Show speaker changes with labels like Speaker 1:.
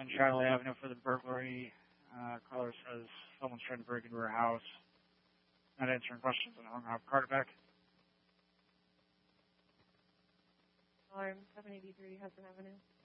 Speaker 1: on Charlotte Avenue for the burglary. Caller says someone's trying to break into her house. Not answering questions and hung up. Carterback.
Speaker 2: Alarm 783 Hudson Avenue.